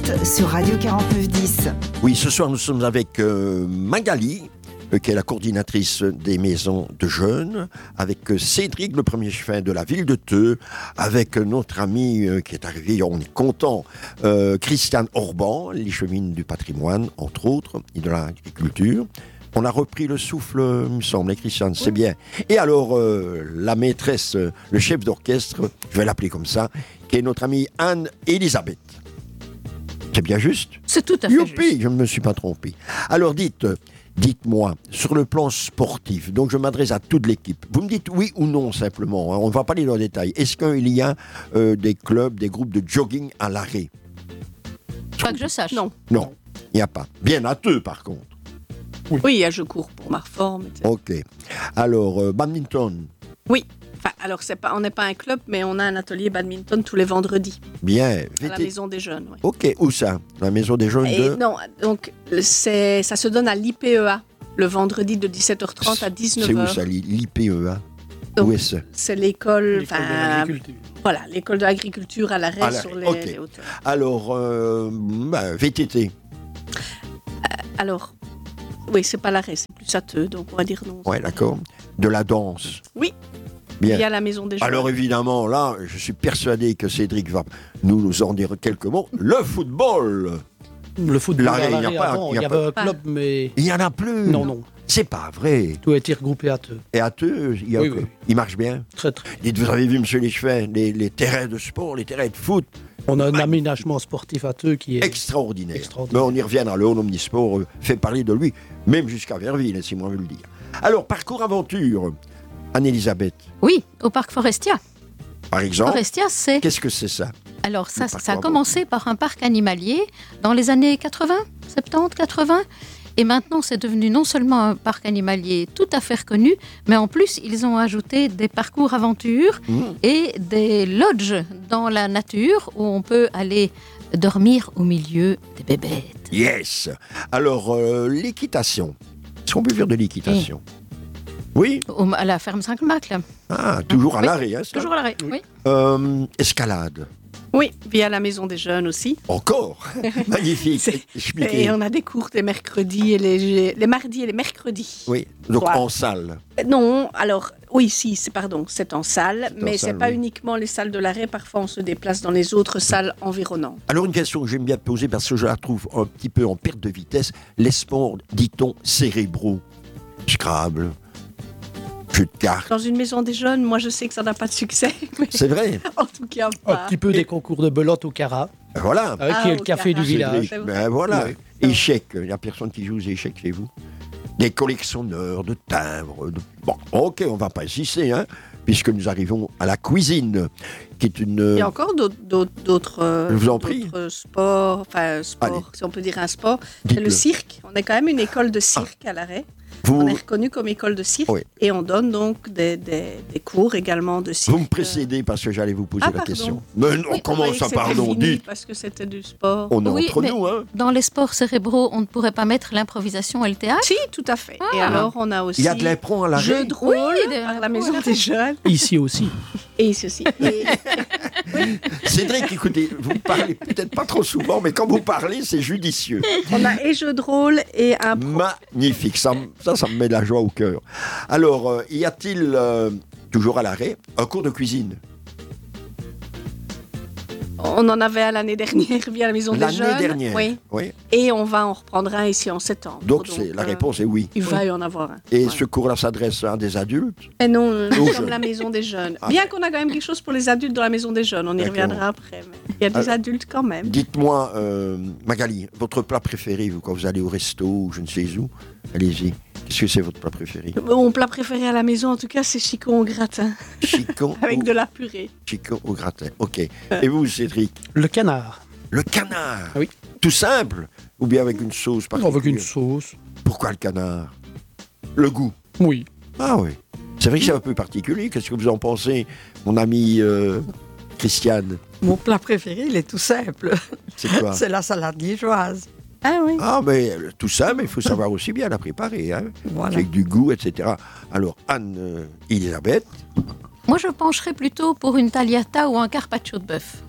Découverte sur Radio 49.10. Oui, ce soir nous sommes avec Magali, qui est la coordinatrice des maisons de jeunes, avec Cédric, le premier chef de la ville de Theux, avec notre ami qui est arrivé, on est content, Christiane Orban, les chemines du patrimoine, entre autres, et de l'agriculture. On a repris le souffle, il me semble, Christiane, c'est bien. Et alors, la maîtresse, le chef d'orchestre, je vais l'appeler comme ça, qui est notre amie Anne-Elisabeth. C'est bien juste ? C'est tout à fait Youpi, juste. je ne me suis pas trompé. Alors dites-moi, sur le plan sportif, donc je m'adresse à toute l'équipe, vous me dites oui ou non simplement, hein, on ne va pas aller dans les détails. Est-ce qu'il y a des clubs, des groupes de jogging à l'arrêt ? Pas que je sache. Non, il n'y a pas. Bien à Theux par contre. Oui, je cours pour ma forme, etc. Ok. Alors, badminton, Oui. Enfin, alors, on n'est pas un club, mais on a un atelier badminton tous les vendredis bien. à la maison des jeunes. Oui. Ok, où ça ? La maison des jeunes Et de... non, donc ça se donne à l'IPEA le vendredi de 17h30 à 19h. C'est où ça, l'IPEA ? Donc, Où est-ce ? C'est l'école, L'école de l'agriculture. Voilà, l'école de l'agriculture à l'arrêt À l'arrêt, sur les ok. les hauteurs. Alors, VTT. Alors, oui, c'est pas l'arrêt, c'est plus à Theux, donc on va dire non. Ouais, d'accord. De la danse. Oui. Bien. Il y a la maison des jeunes. Alors évidemment, là, je suis persuadé que Cédric va nous en dire quelques mots. Le football, Le football, L'arrêt, il n'y a pas- avant, il y a il y avait un club, mais il n'y en a plus. non. C'est pas vrai. Tout a été regroupé à Theux. Et à Theux, Oui. il marche bien. Très, très. Dites, vous avez vu, monsieur Lichefin, les terrains de sport, les terrains de foot, On a un aménagement sportif à Theux qui est extraordinaire. extraordinaire. Mais on y reviendra. Le Home Omnisport fait parler de lui, même jusqu'à Verville, si moi je le dire. Alors, parcours aventure, Anne-Elisabeth, Oui, au parc Forestia. par exemple. Forestia, c'est... Qu'est-ce que c'est ça ? Alors, Le parcours ça a commencé par un parc animalier dans les années 80, 70, 80. Et maintenant, c'est devenu non seulement un parc animalier tout à fait reconnu, mais en plus, ils ont ajouté des parcours aventures et des lodges dans la nature où on peut aller dormir au milieu des bébêtes. Yes. Alors, l'équitation. Est-ce qu'on peut faire de l'équitation ? Oui. À la ferme Saint-Mac, là. Ah, toujours à Oui, l'arrêt, hein, ça. Toujours à l'arrêt, oui. Escalade. Oui, via la maison des jeunes aussi. Encore. Magnifique. C'est- Expliquez. Et on a des cours les mercredis et les mardis et les mercredis. Oui, donc Voilà. en salle. Non, alors, oui, c'est en salle, C'est en mais salle, c'est pas oui. uniquement les salles de l'arrêt. Parfois, on se déplace dans les autres salles environnantes. Alors, une question que j'aime bien poser parce que je la trouve un petit peu en perte de vitesse. Les sports, dit-on, cérébraux. Scrabble, jeu de cartes. Dans une maison des jeunes, moi, je sais que ça n'a pas de succès, mais C'est vrai. en tout cas, un pas. petit peu des concours de belote au Cara, Voilà. qui est le au café Cara. du village. C'est vrai. Ben voilà. Oui. Échecs. Il n'y a personne qui joue aux échecs chez vous. Des collectionneurs de timbres. Bon, ok, on va pas insister, hein, puisque nous arrivons à la cuisine, qui est une... Il y a encore d'autres Je vous en prie. sports, enfin sport, Allez. si on peut dire un sport. C'est Dites-le. le cirque. On est quand même une école de cirque à l'arrêt. Vous, On est reconnu comme école de cirque Oui. et on donne donc des cours également de cirque. vous me précédez parce que j'allais vous poser Ah, la pardon. question. Mais non, Oui, comment on croyait ça, que c'était pardon, fini dites. parce que c'était du sport. On est Oui, entre mais- nous, hein. Dans les sports cérébraux, on ne pourrait pas mettre l'improvisation et le théâtre. Si, tout à fait. Et alors, on a aussi Il y a de l'impro à l'arrêt. jeux de rôle Oui, par la maison des jeunes Ici aussi. et ici aussi. Et Cédric, écoutez, vous parlez peut-être pas trop souvent, mais quand vous parlez, c'est judicieux. on a et jeux de rôle et un Magnifique, ça me met de la joie au cœur. Alors, y a-t-il, toujours à l'arrêt, un cours de cuisine ? On en avait à l'année dernière via la maison des L'année jeunes. dernière. Oui. Oui. Et on va en reprendre un ici en septembre. Donc, la réponse est oui. Il va y en avoir un. Et Voilà. ce cours-là s'adresse à des adultes ? Et non, nous Aux sommes jeunes. la maison des jeunes. Ah. Bien qu'on a quand même quelque chose pour les adultes dans la maison des jeunes, on y D'accord. reviendra après. Mais il y a des Alors, adultes quand même. Dites-moi, Magali, votre plat préféré, vous, quand vous allez au resto ou je ne sais où, allez-y. Qu'est-ce que c'est votre plat préféré ? Mon plat préféré à la maison, en tout cas, c'est chicon au gratin, Chicon avec au, de la purée. chicon au gratin. Ok. Et vous, Cédric ? Le canard, Le canard. Oui. Tout simple. Ou bien avec une sauce particulière. avec une sauce. Pourquoi le canard ? Le goût. Oui. Ah oui. C'est vrai que c'est un peu particulier. Qu'est-ce que vous en pensez, mon ami Christiane ? Mon plat préféré, il est tout simple. C'est quoi ? C'est la salade liégeoise. Ah oui. Ah, mais tout ça, mais il faut savoir aussi bien la préparer, hein, Voilà. avec du goût, etc. Alors, Anne-Elisabeth, Moi, je pencherais plutôt pour une tagliata ou un carpaccio de bœuf.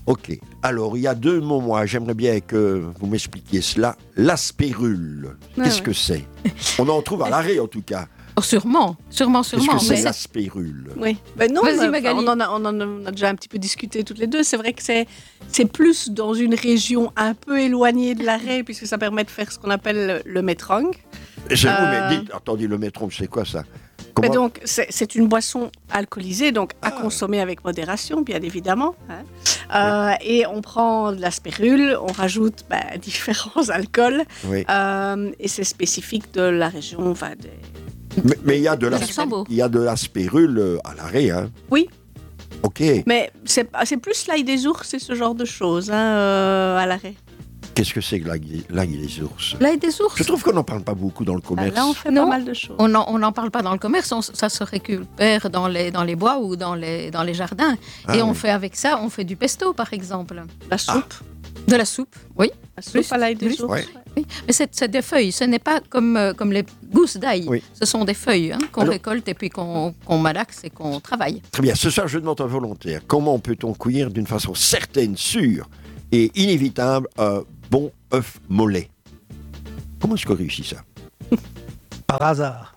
Ok. Alors, il y a 2 mots, moi, j'aimerais bien que vous m'expliquiez cela. L'aspérule, qu'est-ce que c'est? On en trouve à l'arrêt, en tout cas. Oh, sûrement. Qu'est-ce que c'est mais- l'aspérule? Oui, ben non, Vas-y, mais, Magali. on en a déjà un petit peu discuté toutes les deux. C'est vrai que c'est plus dans une région un peu éloignée de l'arrêt, puisque ça permet de faire ce qu'on appelle le métrong. Oui, mais dites, attendez, le métron, c'est quoi ça? Mais Comment- donc, c'est une boisson alcoolisée, donc à consommer avec modération, bien évidemment. Hein. Et on prend de la spérule, on rajoute différents alcools, Oui. et c'est spécifique de la région, enfin, Mais il y a de la, Luxembourg. il y a de la spérule à l'arrêt, hein? Oui. Ok. Mais c'est plus l'ail des ours et ce genre de choses à l'arrêt. Qu'est-ce que c'est que l'ail des ours? L'ail des ours. Je trouve qu'on n'en parle pas beaucoup dans le commerce. Là, on fait Non. pas mal de choses. On n'en parle pas dans le commerce, ça se récupère dans les bois ou dans les jardins. Ah et on oui. fait avec ça, on fait du pesto par exemple. La soupe, De la soupe, oui. la soupe Plus, à l'ail des plus. ours. Ouais. Oui. Mais c'est des feuilles, ce n'est pas comme les gousses d'ail. Oui. Ce sont des feuilles qu'on Alors- récolte et puis qu'on malaxe et qu'on travaille. Très bien. Ce soir, je demande un volontaire. Comment peut-on cuire d'une façon certaine, sûre et inévitable un bon œuf mollet? Comment est-ce qu'on réussit ça? Par hasard.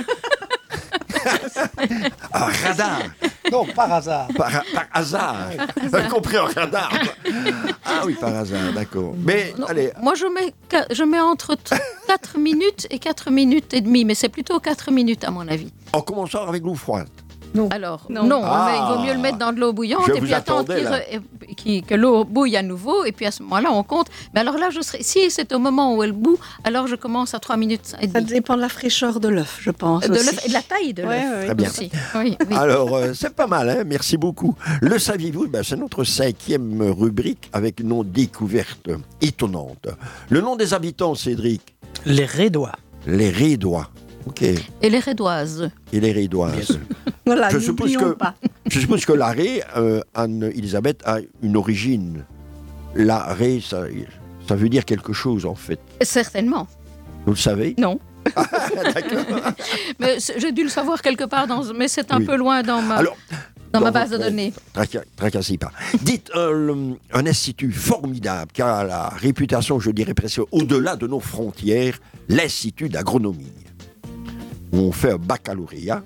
Un radar. Non, par hasard. Par hasard. J'ai compris un radar. Ah oui, par hasard, d'accord. Mais Non, allez, Moi, je mets entre 4 minutes et 4 minutes et demie, mais c'est plutôt 4 minutes à mon avis. en commençant avec l'eau froide. Alors, Non. non, Ah. il vaut mieux le mettre dans de l'eau bouillante Je et vous puis attendre attendais, là. que l'eau bouille à nouveau. Et puis à ce moment-là, on compte. Mais alors là, si c'est au moment où elle bout, alors je commence à 3 minutes et Ça demie. dépend de la fraîcheur de l'œuf, je pense. De aussi. l'œuf et de la taille de l'œuf. Ouais, ouais, Très bien. aussi. Oui, oui. Alors, c'est pas mal, hein? Merci beaucoup. Le saviez-vous? C'est notre 5e rubrique avec nos découvertes étonnantes. Le nom des habitants, Cédric? Les Rédois. Les Rédois. Ok. Et les Rédoises. Et les Rédoises. Voilà, Je suppose n'oublions que- pas. Je suppose que l'arrêt, Anne-Elisabeth, a une origine. L'arrêt, ça veut dire quelque chose, en fait. Certainement. Vous le savez? Non. D'accord. Mais j'ai dû le savoir quelque part, mais c'est un Oui. peu loin dans ma Alors, base de votre- données. Tracassez pas. Dites un institut formidable qui a la réputation, je dirais presque au-delà de nos frontières, l'Institut d'agronomie. Où on fait un baccalauréat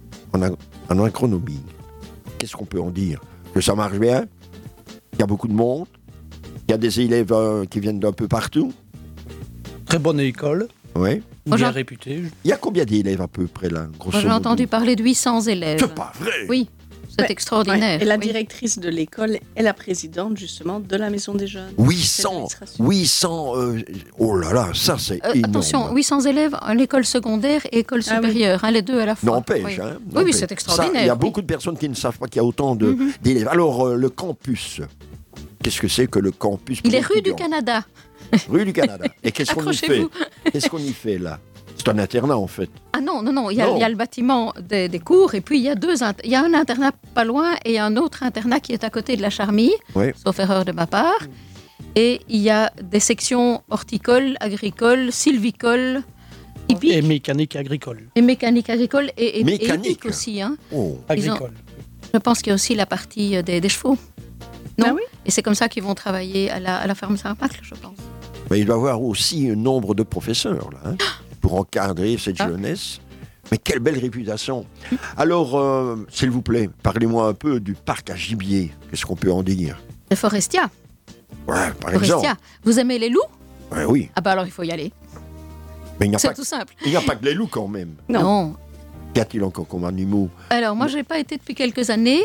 en agronomie. Qu'est-ce qu'on peut en dire? Que ça marche bien? Il y a beaucoup de monde? Il y a des élèves qui viennent d'un peu partout? Très bonne école, Oui. Moi, bien j'en- réputée. Il y a combien d'élèves à peu près là, grosso Moi, j'ai modo? entendu parler de 800 élèves. C'est pas vrai! Oui, c'est Ouais. extraordinaire. Et la oui. directrice de l'école est la présidente, justement, de la Maison des Jeunes. 800! C'est 800! Oh là là, ça c'est énorme. Attention, 800 élèves à l'école secondaire et école Ah oui. supérieure, les deux à la fois. N'empêche, Oui. hein. Oui, n'empêche. c'est Ça, extraordinaire. Il y a oui. beaucoup de personnes qui ne savent pas qu'il y a autant d'élèves. Alors, le campus, qu'est-ce que c'est que le campus? Il pour est rue du étudiants? Canada. Rue du Canada. Et qu'est-ce qu'on y fait? Accrochez-vous. Qu'est-ce qu'on y fait là? C'est un internat en fait. Ah non, il Non. y a le bâtiment des cours et puis il y a un internat pas loin et un autre internat qui est à côté de la Charmille, Oui. sauf erreur de ma part. Et il y a des sections horticoles, agricoles, sylvicoles, hippiques Et mécanique agricole. et mécanique agricole et Mécanique. hippique aussi. Hein. Oh. Agricole. Je pense qu'il y a aussi la partie des chevaux. Non Ah oui. Et c'est comme ça qu'ils vont travailler à la ferme Saint-Macle, je pense. Mais il doit y avoir aussi un nombre de professeurs là, hein, pour encadrer cette Ah. jeunesse. Mais quelle belle réputation. Alors, s'il vous plaît, parlez-moi un peu du parc à gibier. Qu'est-ce qu'on peut en dire? Le Forestia. Ouais, par exemple. Forestia. Vous aimez les loups? Ouais, oui, Ah bah alors il faut y aller. mais il n'y a, C'est pas- tout simple. il n'y a pas que les loups quand même. Non. Qu'y a-t-il encore comme animaux? Alors moi j'ai pas été depuis quelques années.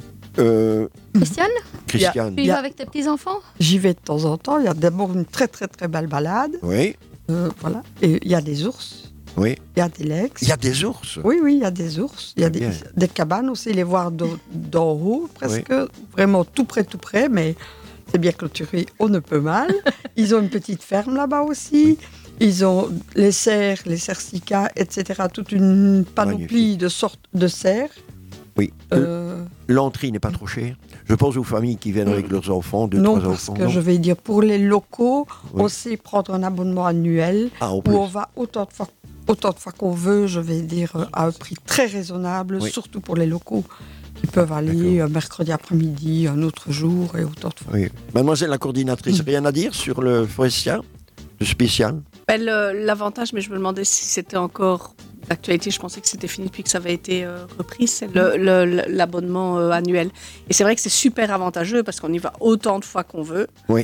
Christiane, Christiane. tu y vas avec tes petits-enfants? J'y vais de temps en temps. Il y a d'abord une très très très belle balade. Oui, Voilà. Et il y a des ours, oui. il y a des lex. Il y a des ours. Oui, oui, il y a des ours. Il y a Bien. des cabanes aussi, les voir d'en haut, presque. Vraiment tout près, mais c'est bien clôturé, on ne peut mal. Ils ont une petite ferme là-bas aussi. Ils ont les cerfs, les cercicas, etc. Toute une panoplie Magnifique. de sortes de cerfs. Oui. Euh, L'entrée n'est pas trop chère. Je pense aux familles qui viennent avec leurs enfants, deux, non, trois parce enfants. que non je vais dire, pour les locaux, Oui. on sait prendre un abonnement annuel Ah, en où plus. on va autant de fois qu'on veut, je vais dire, à un prix très raisonnable, Oui. surtout pour les locaux. qui peuvent aller un mercredi après-midi, un autre jour et autant de fois. Oui. Mademoiselle la coordinatrice, rien à dire sur le Forestia, le spécial? Ben, l'avantage, mais je me demandais si c'était encore d'actualité, je pensais que c'était fini depuis que ça avait été repris, c'est l'abonnement annuel. Et c'est vrai que c'est super avantageux parce qu'on y va autant de fois qu'on veut. Oui.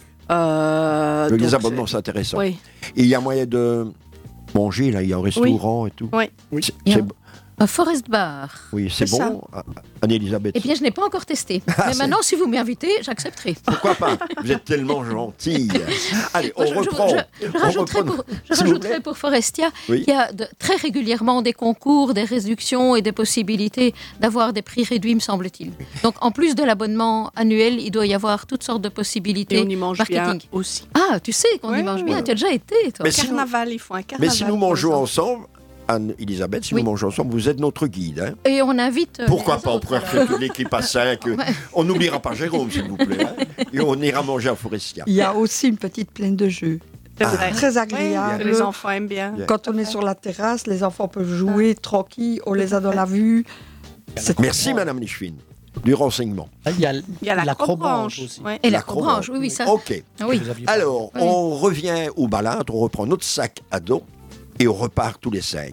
Donc Les abonnements, c'est intéressant. Oui. Et il y a moyen de manger, là, il y a un restaurant et tout. Oui. Il y a C'est- un Forest Bar. oui, c'est C'est bon, Anne-Elisabeth. Eh bien, je n'ai pas encore testé. Mais c'est- maintenant, si vous m'invitez, j'accepterai. Pourquoi pas? Vous êtes tellement gentille. Allez, on Moi, reprend. je On rajouterai, reprend. pour, S'il vous plaît. pour Forestia Oui. qu'il y a très régulièrement des concours, des réductions et des possibilités d'avoir des prix réduits, me semble-t-il. Donc, en plus de l'abonnement annuel, il doit y avoir toutes sortes de possibilités Et on y mange bien marketing. aussi. Ah, tu sais qu'on y Ouais, mange bien. ouais. Tu as déjà été, toi. Mais si Carnaval, ils font un carnaval. Mais si nous pour mangeons les enfants. ensemble, Anne-Elisabeth, si Oui. nous mangeons ensemble, vous êtes notre guide. Hein. Et on invite. Pourquoi les pas? On autres, pourrait alors. faire toute l'équipe à 5. On n'oubliera pas Jérôme, s'il vous plaît. Hein. Et on ira manger à Forestia. Il y a aussi une petite plaine de jeux. C'est vrai. Très Oui, agréable. les enfants aiment bien. Bien. Quand on est sur la terrasse, les enfants peuvent jouer tranquille, on les a dans la vue. C'est Merci, Madame Lichvin, du renseignement. Ah, il y a, Il y a l'acrobranche l'acrobranche aussi. ouais. Et l'acrobranche, oui, ça. OK. Oui. Vous aviez pas- Alors, Oui. on revient aux balades, on reprend notre sac à dos et on repart tous les 5.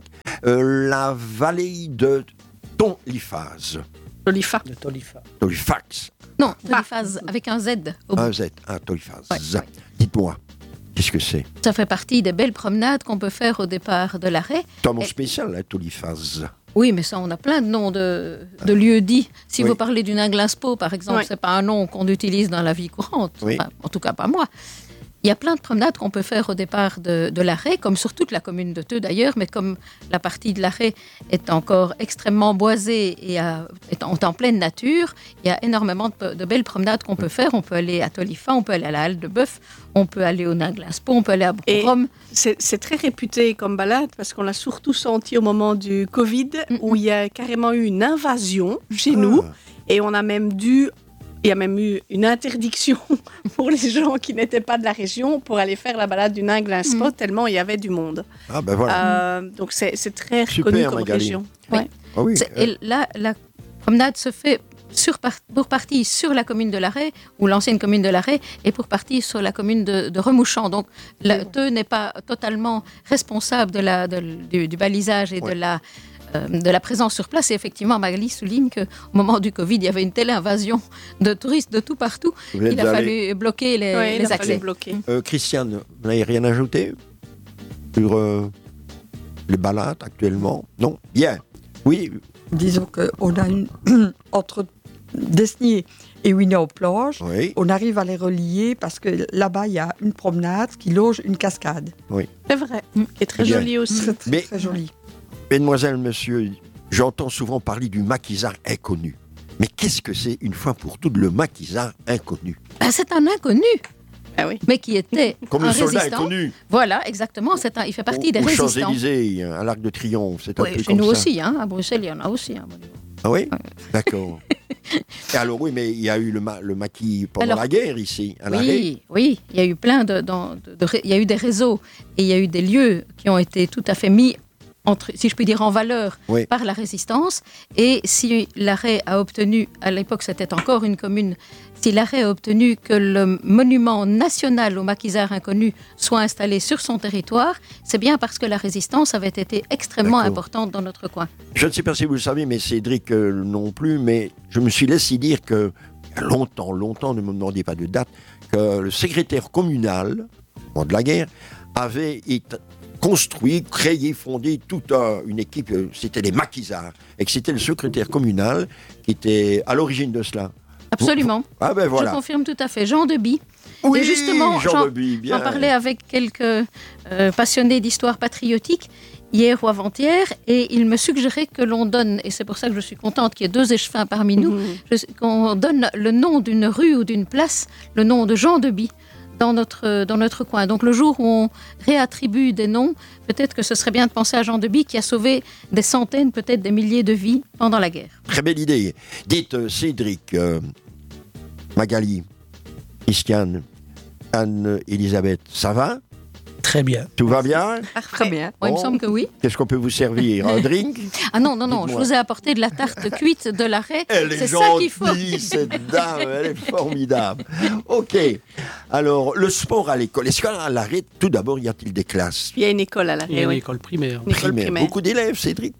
La vallée de Tonliphaz. Jolifa. De Tolifa. Tolifax. Non, Toliphaz, avec un Z au bout. Un Z, un Toliphaz. Ouais, ouais. Dites-moi, qu'est-ce que c'est? Ça fait partie des belles promenades qu'on peut faire au départ de l'arrêt. C'est un mot Et- spécial, hein, Toliphaz. Oui, mais ça, on a plein de noms de lieux dits. Si Oui. vous parlez du Ninglaspo, par exemple, Oui. c'est pas un nom qu'on utilise dans la vie courante. Oui. Enfin, en tout cas, pas moi. Il y a plein de promenades qu'on peut faire au départ de l'arrêt, comme sur toute la commune de Theux d'ailleurs, mais comme la partie de l'arrêt est encore extrêmement boisée et est en pleine nature, il y a énormément de belles promenades qu'on peut faire. On peut aller à Tolifa, on peut aller à la Halle de Bœuf, on peut aller au Ninglaspo, on peut aller à Et- Brome. C'est très réputé comme balade parce qu'on l'a surtout senti au moment du Covid où il y a carrément eu une invasion chez nous et on a même il y a même eu une interdiction pour les gens qui n'étaient pas de la région pour aller faire la balade du Ninglaspo tellement il y avait du monde. Ah ben voilà. Donc c'est très Super, reconnu comme Magali. région. Oui. Ouais. Ah oui. Et là, la promenade se fait pour partie sur la commune de l'Arrêt, ou l'ancienne commune de l'Arrêt, et pour partie sur la commune de Remouchant. Donc, Theux n'est pas totalement responsable du balisage et Ouais. de la présence sur place. Et effectivement, Magali souligne qu'au moment du Covid, il y avait une telle invasion de touristes de tout partout Vous êtes qu'il a allé- fallu bloquer les Ouais, il a fallu accès. bloquer. Christiane, vous n'avez rien ajouté sur les balades actuellement? Non? Bien. Oui, Disons qu'on a une entre Desnier et Winay-aux-Planches, oui. on arrive à les relier parce que là-bas, il y a une promenade qui loge une cascade. C'est vrai. Qui est très Bien. joli aussi. Très, très, Mais- très joli. Mesdemoiselles, messieurs, j'entends souvent parler du maquisard inconnu. Mais qu'est-ce que c'est, une fois pour toutes, le maquisard inconnu? Ben, c'est un inconnu, Ah oui. mais qui était Comme un le soldat résistant. inconnu. Voilà, exactement. Il fait partie des Aux résistants. Champs-Élysées, à l'Arc de Triomphe, c'est un Oui, peu chez comme nous ça. aussi, hein, à Bruxelles, il y en a aussi. Hein. Ah oui? D'accord. Et alors oui, mais il y a eu le maquis pendant Alors, la guerre ici, à l'arrêt. Oui, il y a eu plein il y a eu des réseaux et il y a eu des lieux qui ont été tout à fait mis si je puis dire, en valeur Oui. par la résistance. Et si l'arrêt a obtenu, à l'époque c'était encore une commune, si l'arrêt a obtenu que le monument national au maquisard inconnu soit installé sur son territoire, c'est bien parce que la résistance avait été extrêmement D'accord. importante dans notre coin. Je ne sais pas si vous le savez, mais Cédric non plus, mais je me suis laissé dire que, il y a longtemps, ne me demandez pas de date, que le secrétaire communal, au moment de la guerre, avait été construit, créé, fondé toute une équipe, c'était des maquisards, et que c'était le secrétaire communal qui était à l'origine de cela. Absolument. Ah ben voilà. Je confirme tout à fait. Jean Deby. Oui, Et justement, Jean Deby, bien. j'en parlais avec quelques passionnés d'histoire patriotique hier ou avant-hier, et il me suggérait que l'on donne, et c'est pour ça que je suis contente qu'il y ait 2 échevins parmi nous, qu'on donne le nom d'une rue ou d'une place, le nom de Jean Deby dans notre coin. Donc le jour où on réattribue des noms, peut-être que ce serait bien de penser à Jean Deby qui a sauvé des centaines, peut-être des milliers de vies pendant la guerre. Très belle idée. Dites, Cédric, Magali, Christiane, Anne-Elisabeth, ça va? Très bien. Tout va bien? Très bien. Ouais, il me Bon. semble que oui. Qu'est-ce qu'on peut vous servir? Un drink? Ah non, non, non, je Dites-moi. vous ai apporté de la tarte cuite de l'arrêt. Elle est C'est ça qu'il faut. gentille, cette dame, elle est formidable. Ok. Alors, le sport à l'école. Est-ce qu'à l'arrêt, tout d'abord, y a-t-il des classes Il y a une école à Il y a l'arrêt, une oui. école primaire. Une école primaire. Beaucoup d'élèves, Cédric?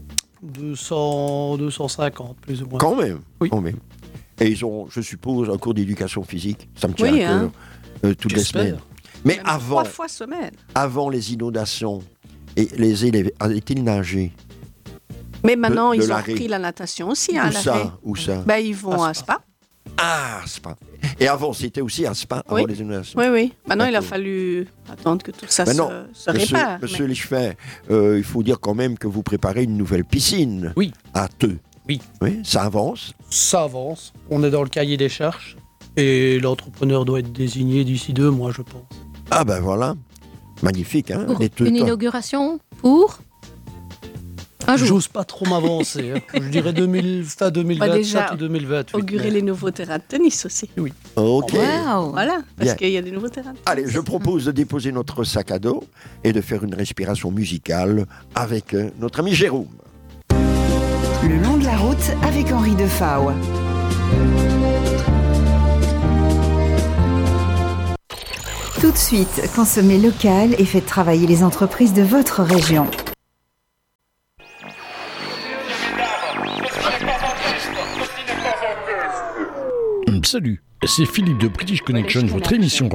200, 250 plus ou moins. Quand même. Oui. Quand même. Et ils ont, je suppose, un cours d'éducation physique. Ça me tient Oui, à cœur. hein. Toutes les J'espère. semaines. Mais Même avant, 3 fois semaine. avant les inondations, et les élèves, allaient-ils nager? Mais maintenant, de ils ont l'arrêt. repris la natation aussi à Où l'arrêt. ça? Où ça? Ben, ils vont À à Spa. Ah, Spa. Et avant, c'était aussi à Spa, avant Oui. les inondations. Oui, oui. Maintenant, il a D'accord. fallu attendre que tout ça Maintenant, se répare. Monsieur Lichefin, il faut dire quand même que vous préparez une nouvelle piscine. Oui. À Theux. Oui. Oui, ça avance. Ça avance. On est dans le cahier des charges. Et l'entrepreneur doit être désigné d'ici 2 mois, je pense. Ah ben voilà. Magnifique, hein, Pour les Theux. une inauguration pour un jour. J'ose pas trop m'avancer. Hein. Je dirais fin 2027 déjà, ou 2028. Augurer mais- les nouveaux terrains de tennis aussi. Ok. Waouh. Voilà, parce Bien. qu'il y a des nouveaux terrains de tennis. Allez, je propose de déposer notre sac à dos et de faire une respiration musicale avec notre ami Jérôme. Le long de la route avec Henri Defao. Tout de suite, consommez local et faites travailler les entreprises de votre région. Salut, c'est Philippe de British Connection, votre émission